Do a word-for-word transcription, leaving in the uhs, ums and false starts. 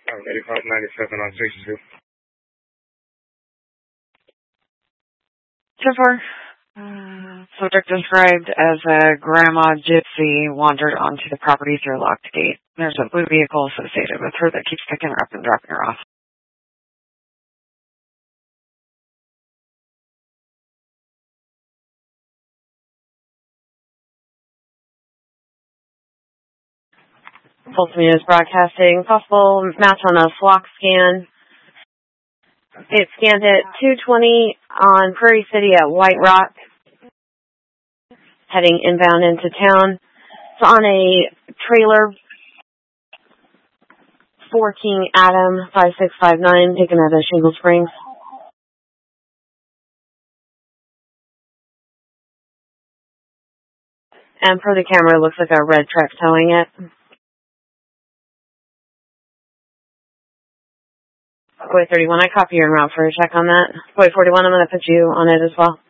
I'm eighty-five ninety-seven on sixty-two. So far, uh, subject described as a grandma gypsy wandered onto the property through a locked gate. There's a blue vehicle associated with her that keeps picking her up and dropping her off. Pulse News broadcasting. Possible match on a flock scan. It scanned at two twenty on Prairie City at White Rock, heading inbound into town. It's on a trailer, four King Adam five six five nine, taken out of Shingle Springs. And per the camera, it looks like a red truck towing it. Boy thirty-one, I copy your route for a check on that. Boy forty-one, I'm going to put you on it as well.